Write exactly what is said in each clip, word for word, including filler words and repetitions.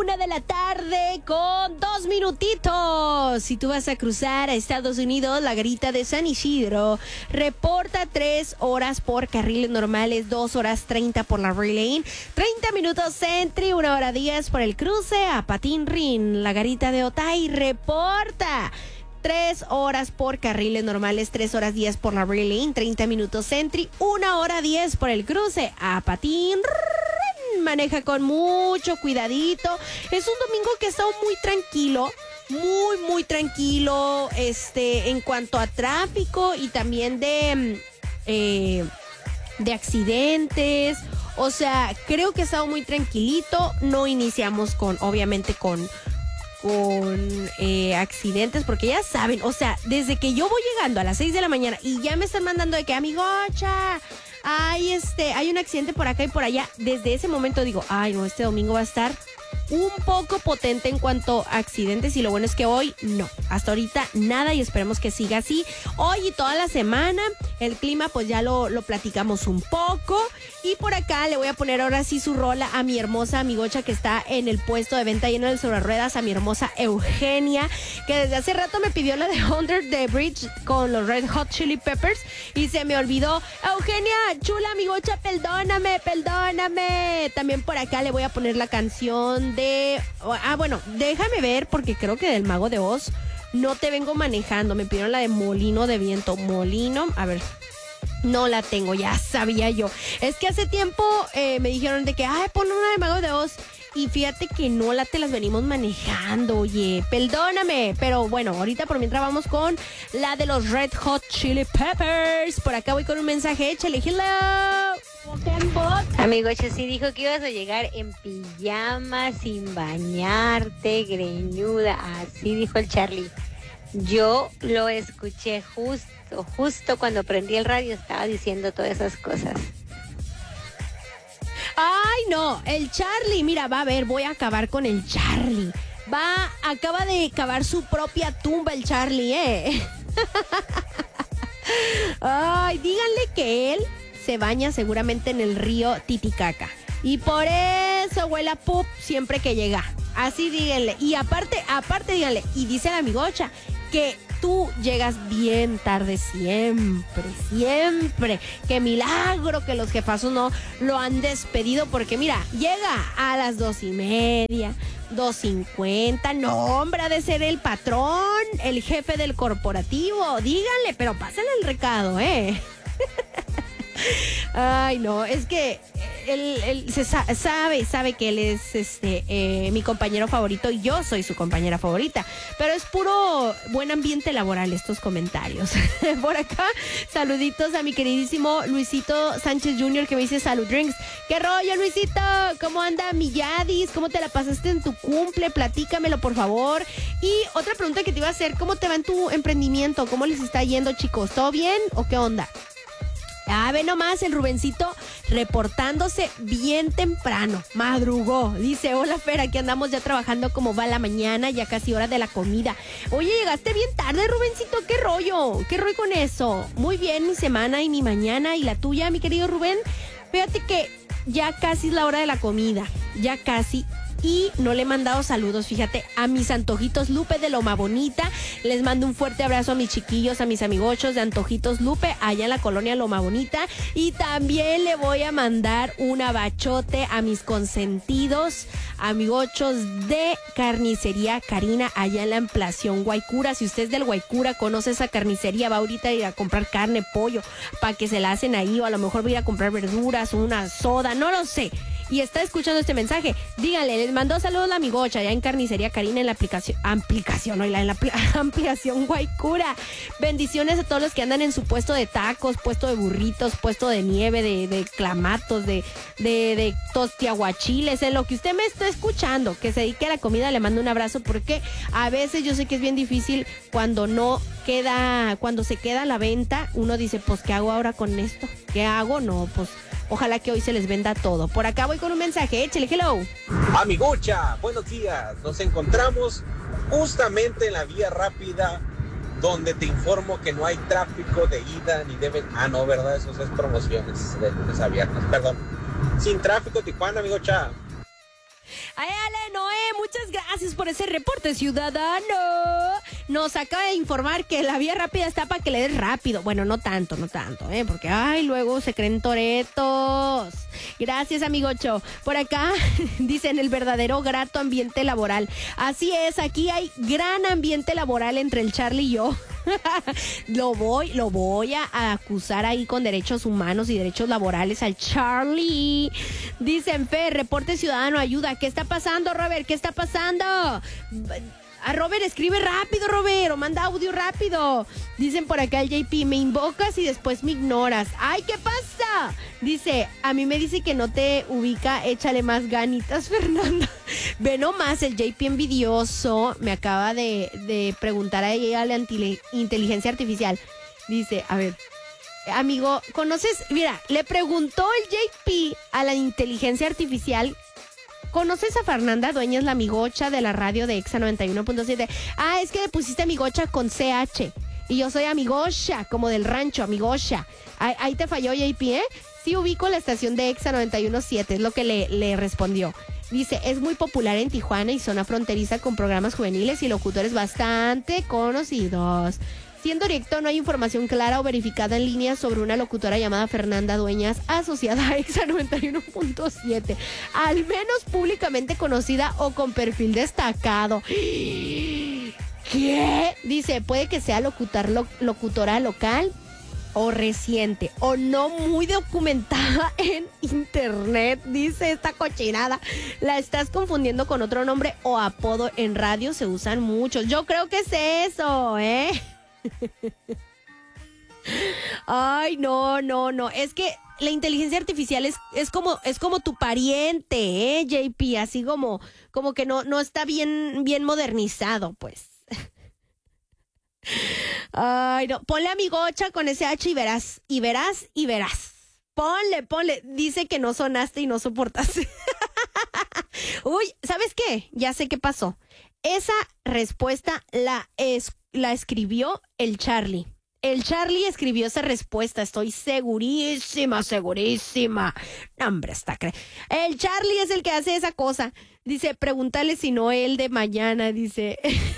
una de la tarde con dos minutitos. Si tú vas a cruzar a Estados Unidos, la garita de San Isidro reporta tres horas por carriles normales, dos horas treinta por la Rail Lane, treinta minutos Sentry, una hora diez por el cruce a Patín Rin. La garita de Otay reporta tres horas por carriles normales, tres horas diez por la Rail Lane, treinta minutos Sentry, una hora diez por el cruce a Patín Rin. Maneja con mucho cuidadito. Es un domingo que ha estado muy tranquilo, muy, muy tranquilo este, en cuanto a tráfico y también de, eh, de accidentes. O sea, creo que ha estado muy tranquilito. No iniciamos con, obviamente, con... con eh, accidentes, porque ya saben, o sea, desde que yo voy llegando a las seis de la mañana y ya me están mandando de que, amigocha, hay este, hay un accidente por acá y por allá, desde ese momento digo, ay no, este domingo va a estar un poco potente en cuanto a accidentes, y lo bueno es que hoy no, hasta ahorita nada, y esperemos que siga así hoy y toda la semana. El clima pues ya lo, lo platicamos un poco, y por acá le voy a poner ahora sí su rola a mi hermosa amigocha que está en el puesto de venta lleno de sobre ruedas, a mi hermosa Eugenia, que desde hace rato me pidió la de Under the Bridge con los Red Hot Chili Peppers y se me olvidó. Eugenia, chula amigocha, perdóname, perdóname. También por acá le voy a poner la canción de ah, bueno, déjame ver, porque creo que del Mago de Oz no te vengo manejando. Me pidieron la de Molino de Viento. Molino, a ver, no la tengo, ya sabía yo. Es que hace tiempo eh, me dijeron de que, ay, pon una de Mago de Oz. Y fíjate que no la te las venimos manejando, oye, perdóname. Pero bueno, ahorita por mientras vamos con la de los Red Hot Chili Peppers. Por acá voy con un mensaje, échale, hello. Amigo, sí dijo que ibas a llegar en pijama, sin bañarte, greñuda. Así dijo el Charlie. Yo lo escuché justo, justo cuando prendí el radio, estaba diciendo todas esas cosas. Ay, no, el Charlie, mira, va a ver, voy a acabar con el Charlie. Va, acaba de cavar su propia tumba el Charlie, ¿eh? Ay, díganle que él se baña seguramente en el río Titicaca. Y por eso huele a pup siempre que llega. Así díganle. Y aparte, aparte díganle, y dice la amigocha, que tú llegas bien tarde siempre, siempre. Qué milagro que los jefazos no lo han despedido, porque mira, llega a las dos y media, dos cincuenta. No, hombre, ha de ser el patrón, el jefe del corporativo. Díganle, pero pásenle el recado, ¿eh? Ay, no, es que él, él se sa- sabe, sabe que él es este eh, mi compañero favorito y yo soy su compañera favorita, pero es puro buen ambiente laboral estos comentarios. Por acá, saluditos a mi queridísimo Luisito Sánchez junior que me dice salud drinks. ¿Qué rollo, Luisito? ¿Cómo anda mi Yadis? ¿Cómo te la pasaste en tu cumple? Platícamelo, por favor. Y otra pregunta que te iba a hacer, ¿cómo te va en tu emprendimiento? ¿Cómo les está yendo, chicos? ¿Todo bien o qué onda? Ah, ve nomás el Rubencito reportándose bien temprano, madrugó. Dice, hola Fer, aquí andamos ya trabajando como va la mañana, ya casi hora de la comida. Oye, llegaste bien tarde, Rubencito, ¿qué rollo? ¿Qué rollo con eso? Muy bien, mi semana y mi mañana y la tuya, mi querido Rubén. Fíjate que ya casi es la hora de la comida, ya casi. Y no le he mandado saludos, fíjate, a mis antojitos Lupe de Loma Bonita. Les mando un fuerte abrazo a mis chiquillos, a mis amigochos de Antojitos Lupe, allá en la colonia Loma Bonita. Y también le voy a mandar un abachote a mis consentidos amigochos de Carnicería Karina, allá en la ampliación Guaycura. Si usted es del Guaycura, conoce esa carnicería, va ahorita a ir a comprar carne, pollo, para que se la hacen ahí, o a lo mejor va a ir a comprar verduras, una soda, no lo sé. Y está escuchando este mensaje, díganle, les mandó saludos la amigocha allá en Carnicería Karina en la aplicación, aplicación, oíla, en la pl- ampliación Guaycura. Bendiciones a todos los que andan en su puesto de tacos, puesto de burritos, puesto de nieve, de, de clamatos, de, de, de tostiaguachiles, en lo que usted me está escuchando, que se dedique a la comida, le mando un abrazo, porque a veces yo sé que es bien difícil cuando no queda, cuando se queda a la venta, uno dice, pues, ¿qué hago ahora con esto? ¿Qué hago? No, pues, ojalá que hoy se les venda todo. Por acá voy con un mensaje, échale, hello. Amigocha, buenos días. Nos encontramos justamente en la vía rápida, donde te informo que no hay tráfico de ida ni de... Ah, no, ¿verdad? Eso es promociones de lunes a viernes, perdón. Sin tráfico, Tijuana, amigocha. Ay, Ale Noé, muchas gracias por ese reporte ciudadano. Nos acaba de informar que la vía rápida está para que le des rápido. Bueno, no tanto, no tanto, ¿eh? Porque, ay, luego se creen toretos. Gracias, amigocho. Por acá dicen el verdadero grato ambiente laboral. Así es, aquí hay gran ambiente laboral entre el Charlie y yo. Lo voy, lo voy a acusar ahí con derechos humanos y derechos laborales al Charlie. Dicen, Fe, reporte ciudadano, ayuda. ¿Qué está pasando, Robert? ¿Qué está pasando? A Robert, escribe rápido, Robert, o manda audio rápido. Dicen por acá el J P, me invocas y después me ignoras. ¡Ay, qué pasa! Dice, a mí me dice que no te ubica, échale más ganitas, Fernanda. Ve nomás, el J P envidioso me acaba de, de preguntar a ella, a la inteligencia artificial. Dice, a ver, amigo, ¿conoces? Mira, le preguntó el J P a la inteligencia artificial, ¿conoces a Fernanda Dueñas, la amigocha de la radio de Exa noventa y uno punto siete? Ah, es que le pusiste amigocha con C H. Y yo soy amigocha, como del rancho, amigocha. Ahí, ahí te falló, J P, ¿eh? Sí ubico la estación de Exa noventa y uno punto siete, es lo que le, le respondió. Dice, es muy popular en Tijuana y zona fronteriza con programas juveniles y locutores bastante conocidos. Siendo directo, no hay información clara o verificada en línea sobre una locutora llamada Fernanda Dueñas asociada a Exa noventa y uno punto siete, al menos públicamente conocida o con perfil destacado. ¿Qué? Dice, puede que sea locutar, lo, locutora local o reciente o no muy documentada en internet, dice esta cochinada. La estás confundiendo con otro nombre o apodo. En radio se usan muchos. Yo creo que es eso, ¿eh? Ay, no, no, no. Es que la inteligencia artificial es, es como, es como tu pariente, ¿eh, J P? Así como, como que no, no está bien, bien modernizado, pues. Ay, no. Ponle amigocha con ese H y verás, y verás, y verás. Ponle, ponle. Dice que no sonaste y no soportaste. Uy, ¿sabes qué? Ya sé qué pasó. Esa respuesta la, es, la escribió el Charlie. El Charlie escribió esa respuesta. Estoy segurísima, segurísima. No, hombre, está cre... El Charlie es el que hace esa cosa. Dice, pregúntale si no él de mañana, dice...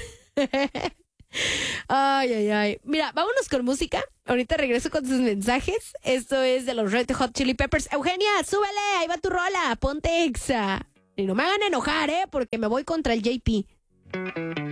Ay, ay, ay. Mira, vámonos con música. Ahorita regreso con sus mensajes. Esto es de los Red Hot Chili Peppers. Eugenia, súbele, ahí va tu rola. Ponte Exa. Y no me hagan enojar, ¿eh? Porque me voy contra el J P.